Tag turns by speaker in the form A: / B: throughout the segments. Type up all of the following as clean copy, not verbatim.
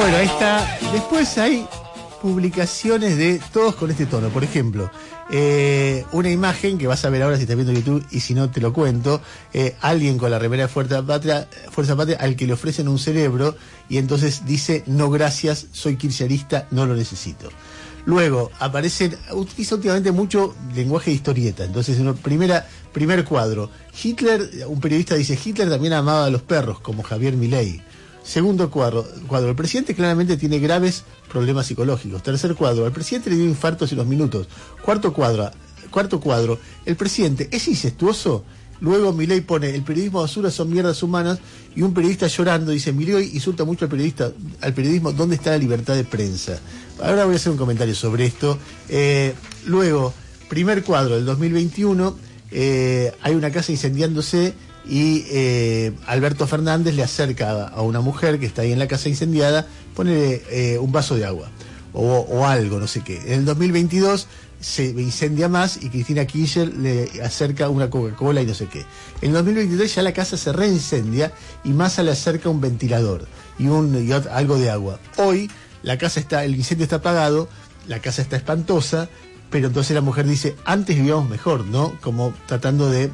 A: Bueno, ahí está. Después hay publicaciones de todos con este tono. Por ejemplo, una imagen que vas a ver ahora si estás viendo YouTube, y si no te lo cuento, alguien con la remera de Fuerza Patria al que le ofrecen un cerebro y entonces dice: no gracias, soy kirchnerista, no lo necesito. Luego utiliza últimamente mucho lenguaje de historieta. Entonces, en el primer cuadro, Hitler, un periodista dice: Hitler también amaba a los perros, como Javier Milei. Segundo cuadro, el presidente claramente tiene graves problemas psicológicos. Tercer cuadro, al presidente le dio infarto hace unos minutos. Cuarto cuadro, el presidente es incestuoso. Luego Milei pone: el periodismo basura, son mierdas humanas. Y un periodista llorando dice: Milei insulta mucho al periodismo, ¿dónde está la libertad de prensa? Ahora voy a hacer un comentario sobre esto. Luego, primer cuadro del 2021, hay una casa incendiándose y Alberto Fernández le acerca a una mujer que está ahí en la casa incendiada, pone un vaso de agua o algo, no sé qué. En el 2022 se incendia más y Cristina Kirchner le acerca una Coca-Cola y no sé qué. En el 2023 ya la casa se reincendia y Massa le acerca un ventilador y algo de agua. Hoy el incendio está apagado, la casa está espantosa, pero entonces la mujer dice: antes vivíamos mejor, ¿no? Como tratando de...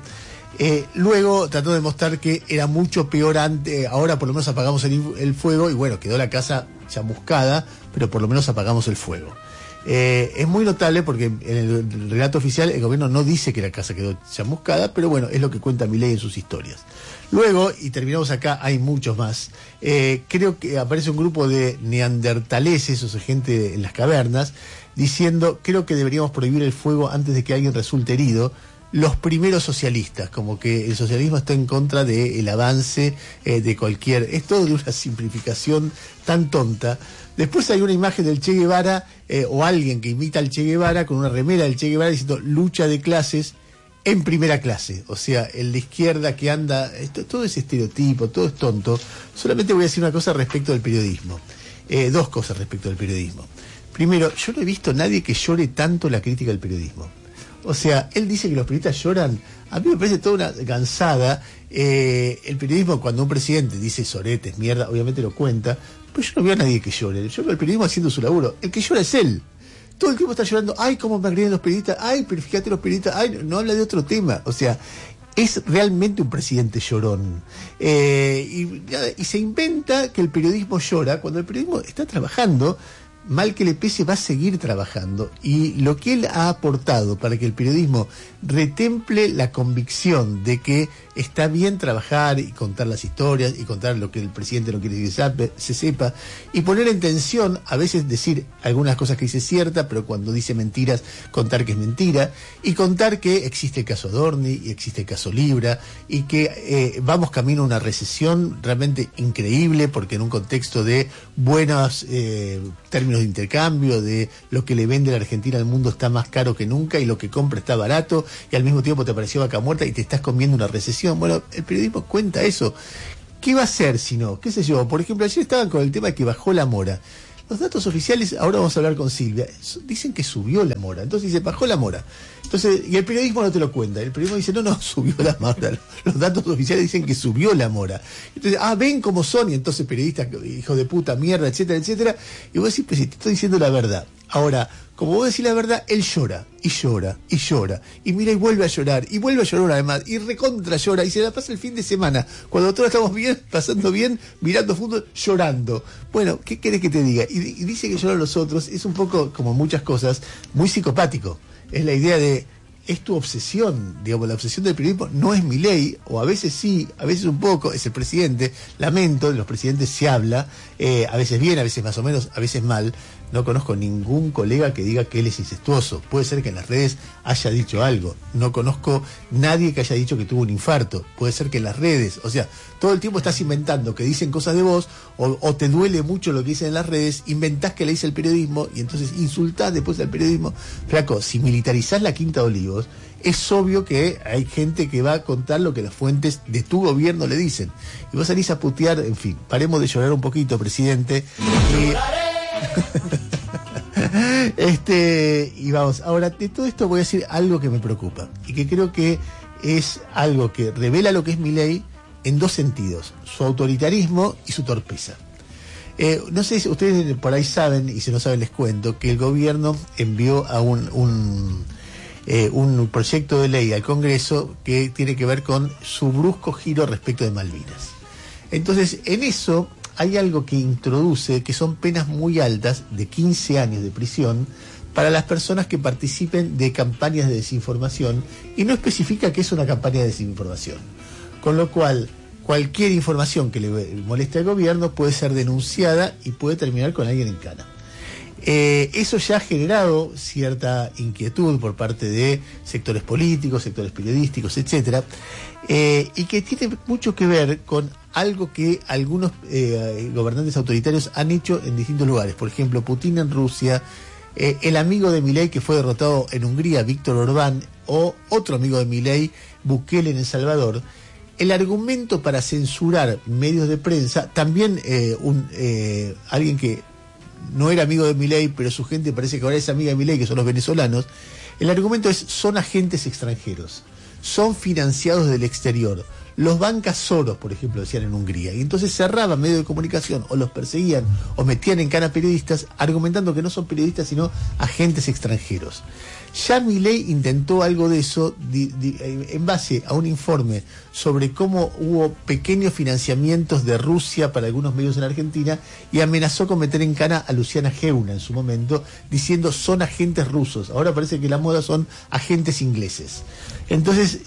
A: luego trató de mostrar que era mucho peor antes. Ahora por lo menos apagamos el fuego y bueno, quedó la casa chamuscada, pero por lo menos apagamos el fuego. Es muy notable porque en el relato oficial el gobierno no dice que la casa quedó chamuscada, pero bueno, es lo que cuenta Milei en sus historias. Luego, y terminamos acá, hay muchos más. Creo que aparece un grupo de neandertaleses, o sea, gente en las cavernas, diciendo: creo que deberíamos prohibir el fuego antes de que alguien resulte herido. Los primeros socialistas, como que el socialismo está en contra del avance de cualquier... Es todo de una simplificación tan tonta. Después hay una imagen del Che Guevara, o alguien que imita al Che Guevara con una remera del Che Guevara diciendo: lucha de clases en primera clase. O sea, el de izquierda que anda... todo ese estereotipo, todo es tonto. Solamente voy a decir una cosa respecto del periodismo. Dos cosas respecto del periodismo. Primero, yo no he visto a nadie que llore tanto la crítica del periodismo. O sea, él dice que los periodistas lloran. A mí me parece toda una gansada. El periodismo, cuando un presidente dice soretes, mierda, obviamente lo cuenta, pero yo no veo a nadie que llore. Yo veo al periodismo haciendo su laburo. El que llora es él. Todo el tiempo está llorando: ay, cómo me agreden los periodistas, ay, pero fíjate los periodistas, ay, no habla de otro tema. O sea, es realmente un presidente llorón. Y se inventa que el periodismo llora cuando el periodismo está trabajando. Mal que le pese, va a seguir trabajando, y lo que él ha aportado para que el periodismo retemple la convicción de que está bien trabajar y contar las historias y contar lo que el presidente no quiere que se sepa, y poner en tensión, a veces decir algunas cosas que dice cierta, pero cuando dice mentiras, contar que es mentira, y contar que existe el caso Adorni y existe el caso Libra, y que vamos camino a una recesión realmente increíble, porque en un contexto de buenos términos de intercambio, de lo que le vende la Argentina al mundo está más caro que nunca y lo que compra está barato, y al mismo tiempo te apareció vaca muerta y te estás comiendo una recesión. Bueno, el periodismo cuenta eso. ¿Qué va a hacer si no? ¿Qué sé yo? Por ejemplo, ayer estaban con el tema de que bajó la mora. Los datos oficiales, ahora vamos a hablar con Silvia, dicen que subió la mora. Entonces dice: bajó la mora. Entonces, y el periodismo no te lo cuenta. El periodismo dice: no, subió la mora. Los datos oficiales dicen que subió la mora. Entonces, ven cómo son, y entonces periodistas, hijos de puta, mierda, etcétera, etcétera. Y vos decís: pues si te estoy diciendo la verdad. Ahora, como vos decís la verdad, él llora, y llora, y llora. Y mira, y vuelve a llorar una vez más, y recontra llora, y se la pasa el fin de semana, cuando todos estamos bien, pasando bien, mirando fútbol, llorando. Bueno, ¿qué querés que te diga? Y dice que lloran los otros, es un poco, como muchas cosas, muy psicopático. Es la idea de... es tu obsesión, digamos, la obsesión del periodismo no es Milei, o a veces sí, a veces un poco, es el presidente. Lamento, de los presidentes se habla, a veces bien, a veces más o menos, a veces mal. No conozco ningún colega que diga que él es incestuoso. Puede ser que en las redes haya dicho algo. No conozco nadie que haya dicho que tuvo un infarto. Puede ser que en las redes, o sea, todo el tiempo estás inventando que dicen cosas de vos, o te duele mucho lo que dicen en las redes, inventás que le dice el periodismo y entonces insultás después al periodismo. Flaco, si militarizás la Quinta de Olivos, es obvio que hay gente que va a contar lo que las fuentes de tu gobierno le dicen. Y vos salís a putear, en fin, paremos de llorar un poquito, presidente. Y vamos, ahora de todo esto voy a decir algo que me preocupa y que creo que es algo que revela lo que es Milei en dos sentidos: su autoritarismo y su torpeza. No sé si ustedes por ahí saben, y si no saben les cuento, que el gobierno envió a un proyecto de ley al Congreso que tiene que ver con su brusco giro respecto de Malvinas. Entonces, en eso hay algo que introduce, que son penas muy altas, de 15 años de prisión, para las personas que participen de campañas de desinformación, y no especifica que es una campaña de desinformación. Con lo cual, cualquier información que le moleste al gobierno puede ser denunciada y puede terminar con alguien en cana. Eso ya ha generado cierta inquietud por parte de sectores políticos, sectores periodísticos, etcétera, y que tiene mucho que ver con algo que algunos gobernantes autoritarios han hecho en distintos lugares. Por ejemplo, Putin en Rusia, el amigo de Milei que fue derrotado en Hungría, Víctor Orbán, o otro amigo de Milei, Bukele en El Salvador. El argumento para censurar medios de prensa, también alguien que no era amigo de Milei, pero su gente parece que ahora es amiga de Milei, que son los venezolanos, el argumento es: son agentes extranjeros, son financiados del exterior, los banca Soros, por ejemplo, decían en Hungría, y entonces cerraban medios de comunicación, o los perseguían, o metían en cana periodistas, argumentando que no son periodistas, sino agentes extranjeros. Ya Milei intentó algo de eso en base a un informe sobre cómo hubo pequeños financiamientos de Rusia para algunos medios en Argentina, y amenazó con meter en cana a Luciana Geuna en su momento, diciendo: son agentes rusos. Ahora parece que la moda son agentes ingleses. Entonces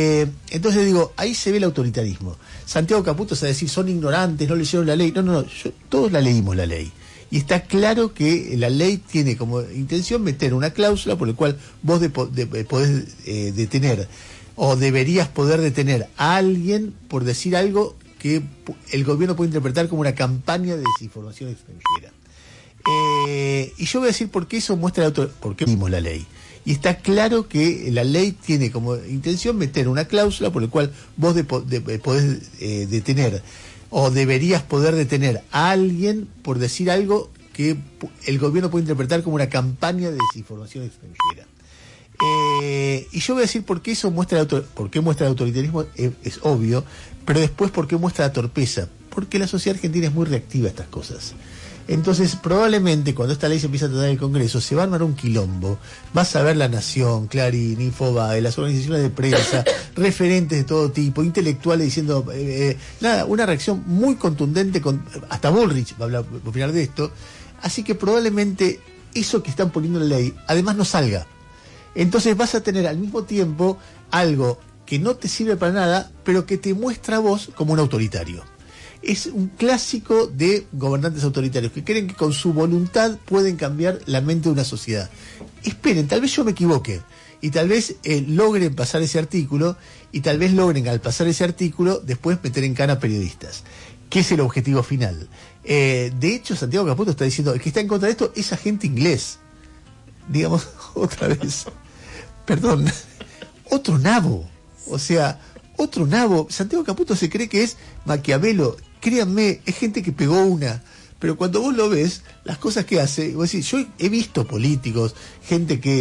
A: digo, ahí se ve el autoritarismo. Santiago Caputo se va a decir: son ignorantes, no leyeron la ley. No, todos la leímos la ley. Y está claro que la ley tiene como intención meter una cláusula por la cual vos podés detener, o deberías poder detener a alguien por decir algo que el gobierno puede interpretar como una campaña de desinformación extranjera. Y yo voy a decir por qué eso muestra por qué leímos la ley. Y está claro que la ley tiene como intención meter una cláusula por la cual vos podés detener, o deberías poder detener a alguien por decir algo que el gobierno puede interpretar como una campaña de desinformación extranjera. Y yo voy a decir por qué eso muestra el autoritarismo, es obvio, pero después por qué muestra la torpeza. Porque la sociedad argentina es muy reactiva a estas cosas. Entonces, probablemente cuando esta ley se empieza a tratar en el Congreso, se va a armar un quilombo. Vas a ver La Nación, Clarín, Infobae, las organizaciones de prensa, referentes de todo tipo, intelectuales diciendo una reacción muy contundente, hasta Bullrich va a opinar de esto. Así que probablemente eso que están poniendo en la ley, además no salga. Entonces vas a tener al mismo tiempo algo que no te sirve para nada, pero que te muestra a vos como un autoritario. Es un clásico de gobernantes autoritarios que creen que con su voluntad pueden cambiar la mente de una sociedad. Esperen, tal vez yo me equivoque, y tal vez logren pasar ese artículo, y tal vez logren al pasar ese artículo después meter en cana periodistas, que es el objetivo final. De hecho, Santiago Caputo está diciendo: el que está en contra de esto es agente inglés. Digamos, otra vez, perdón, otro nabo, o sea, otro nabo. Santiago Caputo se cree que es Maquiavelo. Créanme, es gente que pegó una. Pero cuando vos lo ves, las cosas que hace, vos decís: yo he visto políticos, gente que